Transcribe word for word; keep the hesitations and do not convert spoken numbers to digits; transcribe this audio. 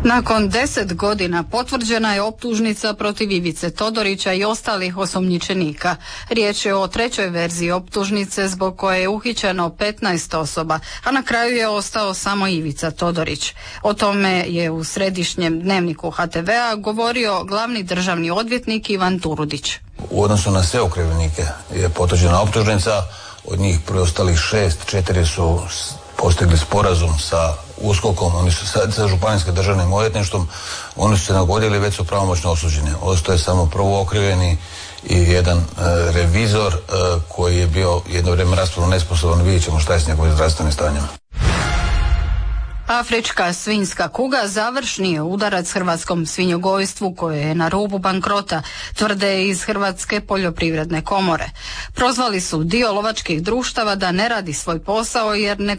Nakon deset godina potvrđena je optužnica protiv Ivice Todorića i ostalih osumnjičenika. Riječ je o trećoj verziji optužnice zbog koje je uhićeno petnaest osoba, a na kraju je ostao samo Ivica Todorić. O tome je u središnjem dnevniku H T V-a govorio glavni državni odvjetnik Ivan Turudić. U odnosu na sve okrivljenike je potvrđena optužnica, od njih preostalih šest, četiri su postigli sporazum sa USKOK-om, oni su sad sa županijskim državnim odvjetništvom, oni su se nagodili, već su pravomoćno osuđeni. Ostaje samo prvo okrivljeni i jedan e, revizor e, koji je bio jedno vrijeme raspravno nesposoban, vidjet ćemo šta je s njegovim zdravstvenim stanjem. Afrička svinjska kuga završni je udarac hrvatskom svinjogojstvu koje je na rubu bankrota, tvrde iz Hrvatske poljoprivredne komore. Prozvali su dio lovačkih društava da ne radi svoj posao jer ne